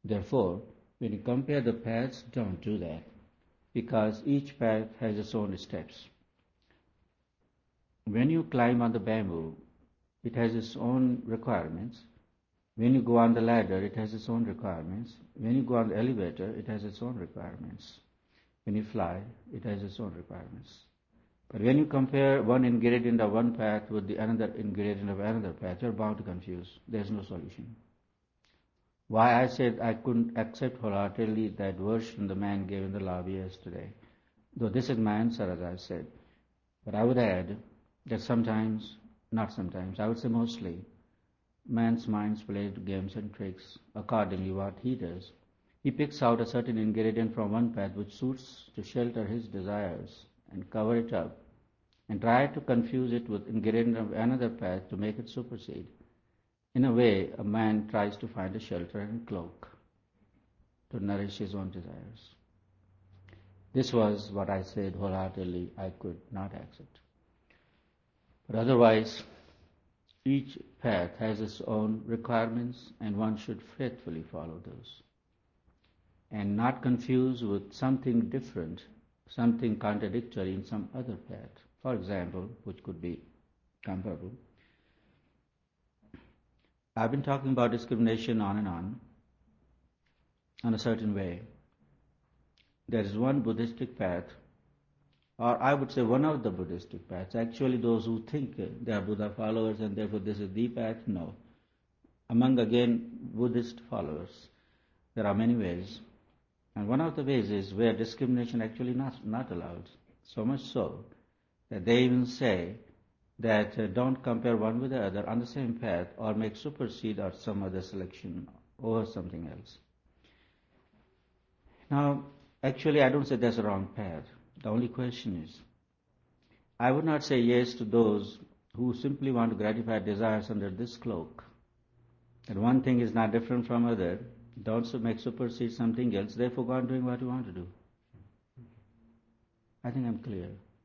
Therefore, when you compare the paths, don't do that, because each path has its own steps. When you climb on the bamboo, it has its own requirements. When you go on the ladder, it has its own requirements. When you go on the elevator, it has its own requirements. When you fly, it has its own requirements. But when you compare one ingredient of one path with the another ingredient of another path, you're bound to confuse. There's no solution. Why I said I couldn't accept wholeheartedly that version the man gave in the lobby yesterday, though this is my answer, as I said. But I would add that sometimes, not sometimes, I would say mostly, man's minds play games and tricks accordingly what he does. He picks out a certain ingredient from one path which suits to shelter his desires and cover it up, and try to confuse it with ingredient of another path to make it supersede. In a way, a man tries to find a shelter and cloak to nourish his own desires. This was what I said wholeheartedly I could not accept. But otherwise, each path has its own requirements, and one should faithfully follow those, and not confuse with something different, something contradictory in some other path. For example, which could be comparable. I've been talking about discrimination on and on a certain way. There is one Buddhistic path, or I would say one of the Buddhistic paths. Actually, those who think they are Buddha followers and therefore this is the path, no. Among, again, Buddhist followers, there are many ways. And one of the ways is where discrimination actually not allowed. So much so that they even say that don't compare one with the other on the same path or make supersede or some other selection over something else. Now, actually, I don't say that's a wrong path. The only question is, I would not say yes to those who simply want to gratify desires under this cloak. That one thing is not different from other, don't make supersede something else, therefore go on doing what you want to do. I think I'm clear.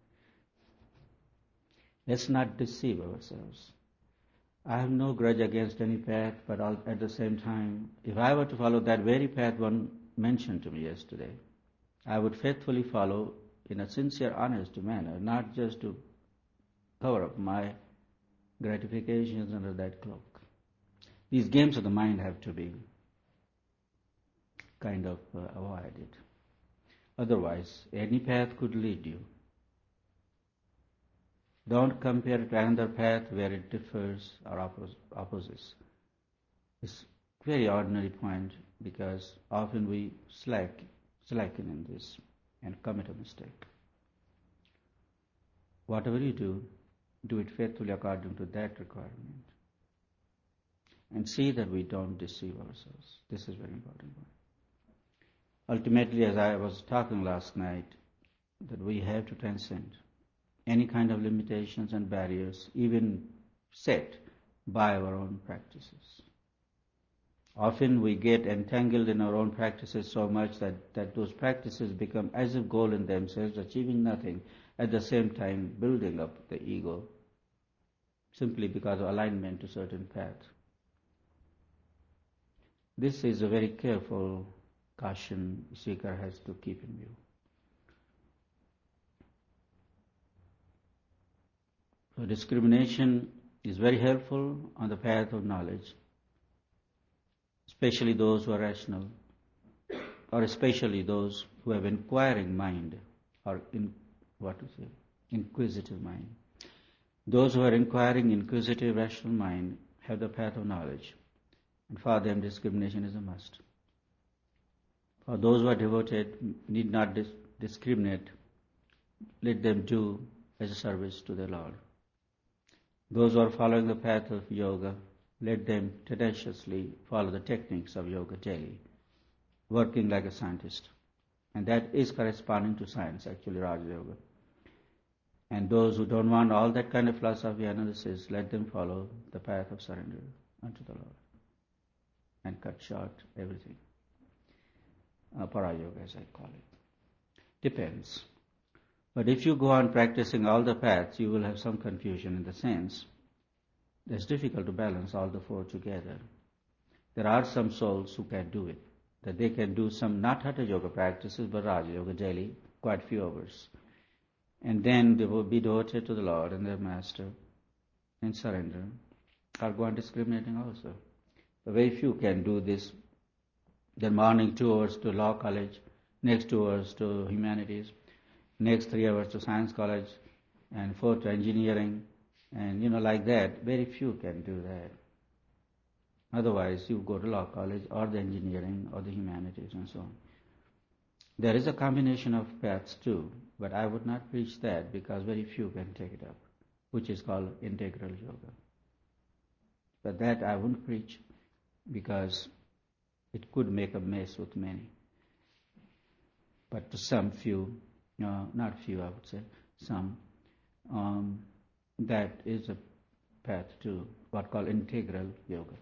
Let's not deceive ourselves. I have no grudge against any path, but at the same time, if I were to follow that very path one mentioned to me yesterday, I would faithfully follow in a sincere, honest manner, not just to cover up my gratifications under that cloak. These games of the mind have to be kind of avoided. Otherwise, any path could lead you. Don't compare it to another path where it differs or opposes. It's a very ordinary point because often we slacken in this and commit a mistake. Whatever you do it faithfully according to that requirement. And see that we don't deceive ourselves. This is very important. Ultimately, as I was talking last night, that we have to transcend any kind of limitations and barriers, even set by our own practices. Often we get entangled in our own practices so much that those practices become as if goal in themselves, achieving nothing, at the same time building up the ego, simply because of alignment to certain path. This is a very careful caution seeker has to keep in view. So discrimination is very helpful on the path of knowledge, especially those who are rational, or especially those who have inquiring mind, or inquisitive mind. Those who are inquiring, inquisitive, rational mind have the path of knowledge, and for them discrimination is a must. For those who are devoted, need not discriminate, let them do as a service to their Lord. Those who are following the path of yoga, let them tenaciously follow the techniques of yoga daily, working like a scientist. And that is corresponding to science, actually, Raja Yoga. And those who don't want all that kind of philosophy analysis, let them follow the path of surrender unto the Lord and cut short everything. Para-yoga, as I call it. Depends. But if you go on practicing all the paths, you will have some confusion in the sense that it's difficult to balance all the four together. There are some souls who can do it. that they can do some, not Hatha Yoga practices, but Raja Yoga daily, quite few hours. And then they will be devoted to the Lord and their Master and surrender, or go on discriminating also. But very few can do this. Then morning 2 hours to law college, next 2 hours to humanities, next 3 hours to science college, and 4 to engineering, and like that. Very few can do that. Otherwise, you go to law college or the engineering or the humanities and so on. There is a combination of paths too, but I would not preach that because very few can take it up, which is called integral yoga. But that I wouldn't preach because it could make a mess with many. But to some few, not few I would say, some, that is a path to what called integral yoga.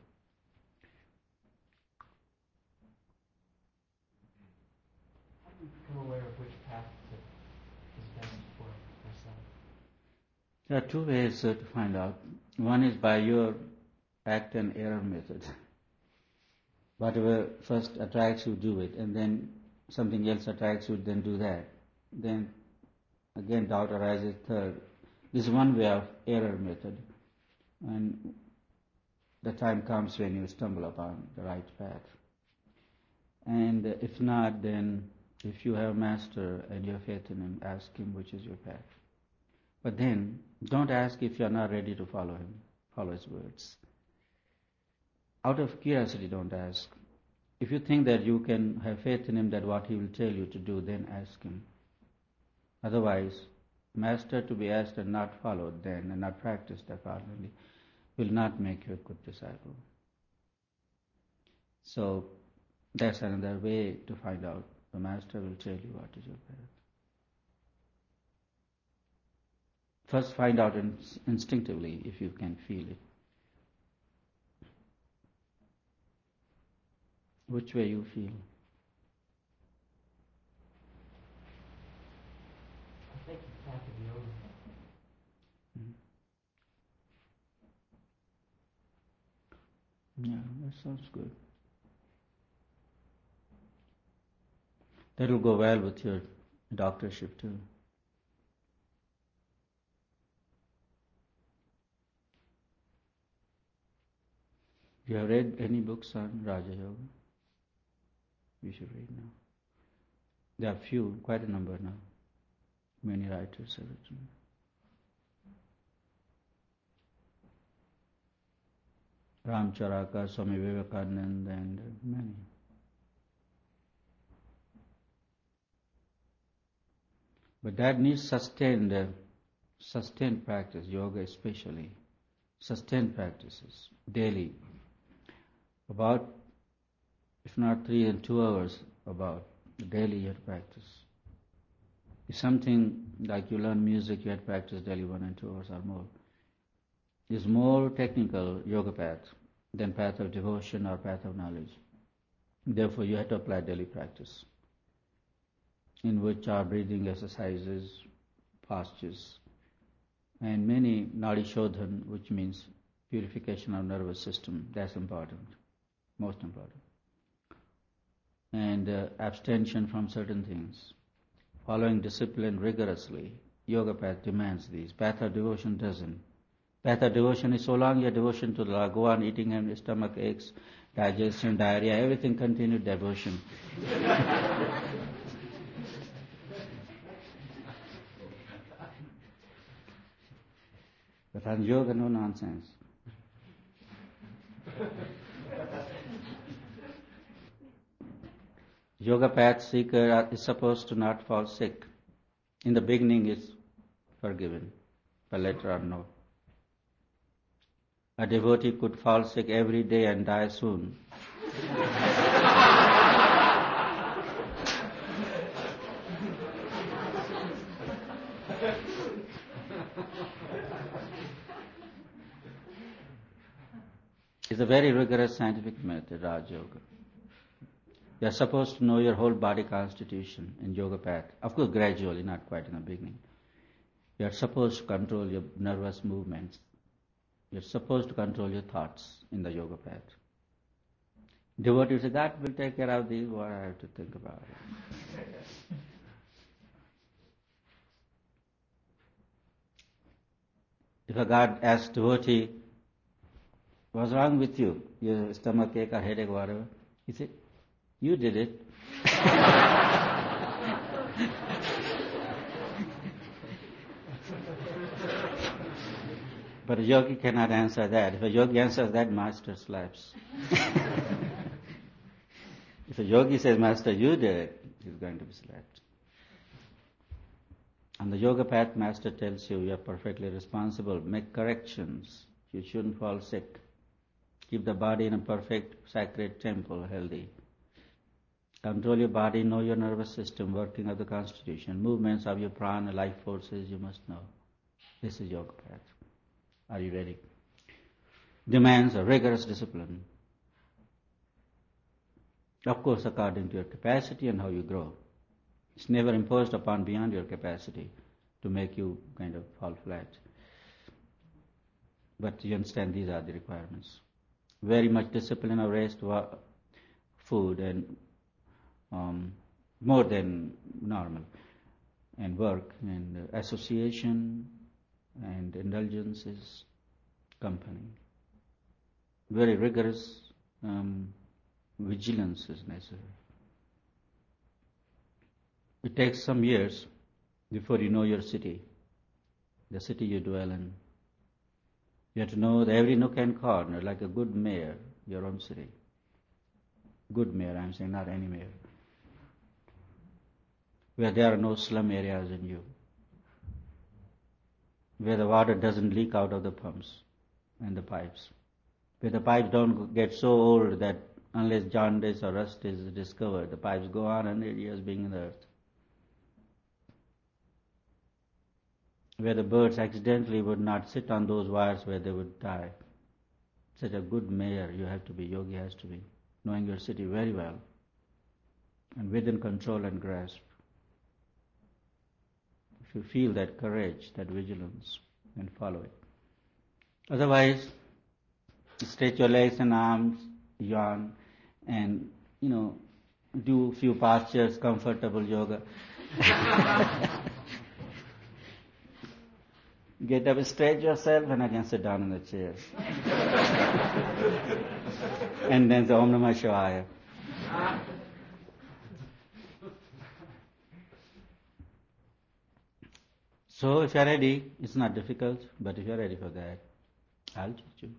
Become aware of which path is best for myself? There are 2 ways to find out. One is by your act and error method. Whatever first attracts you, do it, and then something else attracts you, then do that. Then again doubt arises, third. This is one way of error method. And the time comes when you stumble upon the right path. And if not, then if you have a master and you have faith in him, ask him which is your path. But then, don't ask if you are not ready to follow him, follow his words. Out of curiosity, don't ask. If you think that you can have faith in him, that what he will tell you to do, then ask him. Otherwise, master to be asked and not followed then, and not practiced accordingly, will not make you a good disciple. So, that's another way to find out. The master will tell you what is your path. First find out instinctively if you can feel it. Which way you feel? I think the path of yoga. Yeah, that sounds good. That will go well with your doctorship too. You have read any books on Raja Yoga? You should read now. There are few, quite a number now. Many writers have written. Ramcharaka, Swami Vivekananda, and many. But that needs sustained practice, yoga especially. Sustained practices, daily. About, if not 3 and 2 hours, about daily you have to practice. If something like you learn music, you have to practice daily 1 and 2 hours or more. It's more technical yoga path than path of devotion or path of knowledge. Therefore, you have to apply daily practice, in which are breathing exercises, postures, and many nadi shodhan, which means purification of nervous system. That's important, most important. And abstention from certain things, following discipline rigorously. Yoga path demands these. Path of devotion doesn't. Path of devotion is so long your devotion to the Lord. Go on eating and stomach aches, digestion, diarrhea, everything continued devotion. But on yoga, no nonsense. Yoga path seeker is supposed to not fall sick. In the beginning it's forgiven, but later on no. A devotee could fall sick every day and die soon. It's a very rigorous scientific method, Raj Yoga. You are supposed to know your whole body constitution in yoga path. Of course, gradually, not quite in the beginning. You are supposed to control your nervous movements. You are supposed to control your thoughts in the yoga path. Devotee say, God will take care of these, what I have to think about it. If a God asks devotee, what's wrong with you? Your stomach ache or headache, whatever. He said, you did it. But a yogi cannot answer that. If a yogi answers that, master slaps. If a yogi says, Master, you did it, he's going to be slapped. On the yoga path, Master tells you, you are perfectly responsible. Make corrections. You shouldn't fall sick. Keep the body in a perfect sacred temple, healthy. Control your body, know your nervous system, working of the constitution, movements of your prana, life forces, you must know. This is yoga path. Are you ready? Demands a rigorous discipline. Of course, according to your capacity and how you grow. It's never imposed upon beyond your capacity to make you kind of fall flat. But you understand these are the requirements. Very much discipline of rest, food, and more than normal, and work, and association, and indulgences, company. Very rigorous vigilance is necessary. It takes some years before you know your city, the city you dwell in. You have to know every nook and corner, like a good mayor, your own city. Good mayor, I'm saying, not any mayor. Where there are no slum areas in you. Where the water doesn't leak out of the pumps and the pipes. Where the pipes don't get so old that unless jaundice or rust is discovered, the pipes go on 100 years being in the earth. Where the birds accidentally would not sit on those wires where they would die. Such a good mayor you have to be, yogi has to be, knowing your city very well and within control and grasp. If you feel that courage, that vigilance, then follow it. Otherwise, stretch your legs and arms, yawn, and, do few postures, comfortable yoga. Get up, stretch yourself, and again sit down in the chair. And then the Om Namah Shivaya. So if you're ready, it's not difficult, but if you're ready for that, I'll teach you.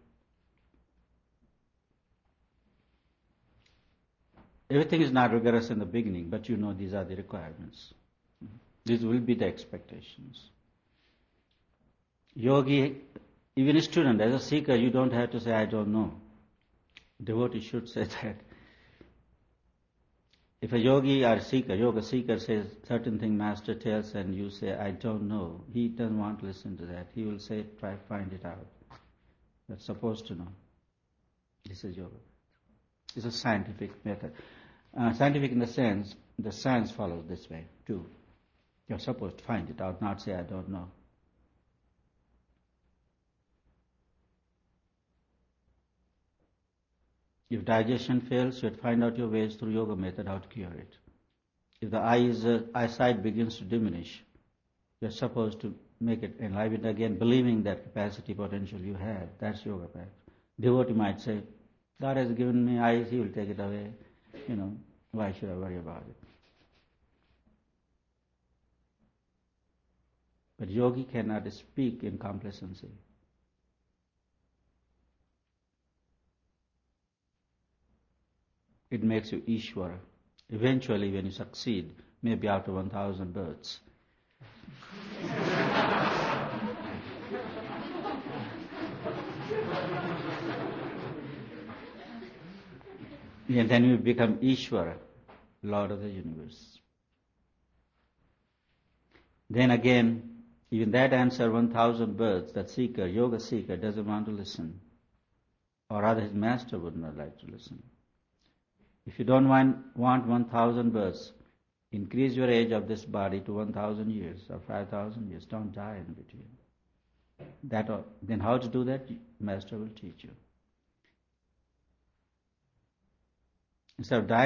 Everything is not rigorous in the beginning, but you know these are the requirements. These will be the expectations. Yogi, even a student, as a seeker, you don't have to say, I don't know. Devotee should say that. If a yogi or seeker, yoga seeker says certain thing master tells and you say, I don't know, he doesn't want to listen to that. He will say, try find it out. You're supposed to know. This is yoga. It's a scientific method. Scientific in the sense, the science follows this way too. You're supposed to find it out, not say, I don't know. If digestion fails, you have to find out your ways through yoga method how to cure it. If the eyesight begins to diminish, you're supposed to make it enlivened again, believing that capacity, potential you have. That's yoga path. Devotee might say, God has given me eyes, He will take it away. Why should I worry about it? But yogi cannot speak in complacency. It makes you Ishvara. Eventually, when you succeed, maybe after 1,000 births. And then you become Ishvara, Lord of the universe. Then again, even that answer, 1,000 births, that seeker, yoga seeker, doesn't want to listen. Or rather, his master would not like to listen. If you don't want 1,000 births, increase your age of this body to 1,000 years or 5,000 years. Don't die in between. Then how to do that? Master will teach you. Instead of